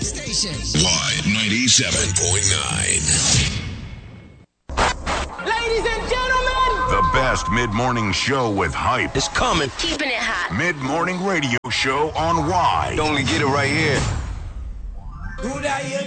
station. Y97.9. Ladies and gentlemen, the best mid-morning show with hype. It's coming. Keeping it hot. Mid-morning radio show on Y. You only get it right here. who that you